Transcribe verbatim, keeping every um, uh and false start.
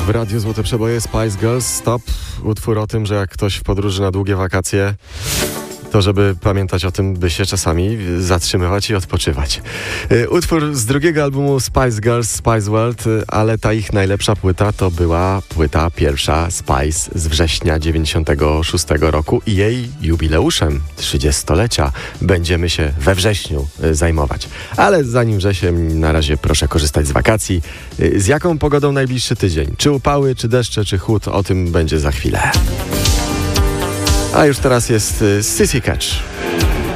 W Radiu Złote Przeboje Spice Girls Stop. Utwór o tym, że jak ktoś w podróży na długie wakacje, to żeby pamiętać o tym, by się czasami zatrzymywać i odpoczywać. Utwór z drugiego albumu Spice Girls, Spice World, ale ta ich najlepsza płyta to była płyta pierwsza Spice z września dziewięćdziesiątego szóstego roku i jej jubileuszem trzydziestolecia będziemy się we wrześniu zajmować. Ale zanim wrzesień, na razie proszę korzystać z wakacji. Z jaką pogodą najbliższy tydzień? Czy upały, czy deszcze, czy chłód? O tym będzie za chwilę. A już teraz jest Sissy Catch.